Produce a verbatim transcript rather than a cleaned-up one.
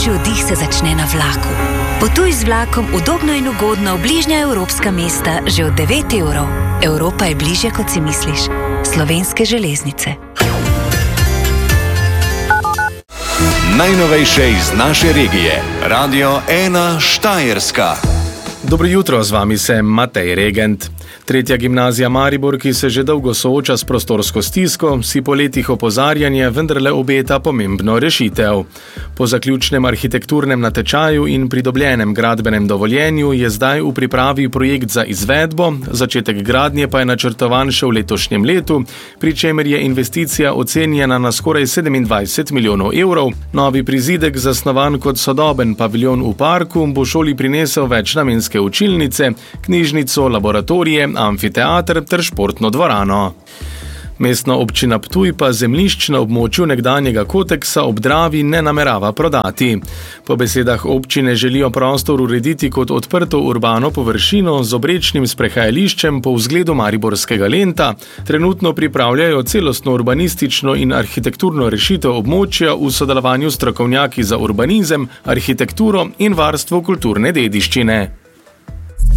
Najboljši oddih se začne na vlaku. Potuj z vlakom udobno in ugodno v bližnja evropska mesta že od devet evrov. Evropa je bližje, kot si misliš. Slovenske železnice. Najnovejše iz naše regije. Radio ena Štajerska. Dobro jutro, z vami sem Matej Regent. Tretja gimnazija Maribor, ki se že dolgo sooča s prostorsko stisko, si po letih opozarjanja vendarle obeta pomembno rešitev. Po zaključnem arhitekturnem natečaju in pridobljenem gradbenem dovoljenju je zdaj v pripravi projekt za izvedbo, začetek gradnje pa je načrtovan še v letošnjem letu, pri čemer je investicija ocenjena na skoraj sedemindvajset milijonov evrov. Novi prizidek, zasnovan kot sodoben paviljon v parku, bo šoli prinesel večnamenske učilnice, knjižnico, laboratorije, amfiteater ter športno dvorano. Mestna občina Ptuj pa zemljišč na območju nekdanjega Koteksa ob Dravi ne namerava prodati. Po besedah občine želijo prostor urediti kot odprto urbano površino z obrečnim sprehajališčem po vzgledu mariborskega Lenta. Trenutno pripravljajo celostno urbanistično in arhitekturno rešitev območja v sodelovanju s strokovnjaki za urbanizem, arhitekturo in varstvo kulturne dediščine.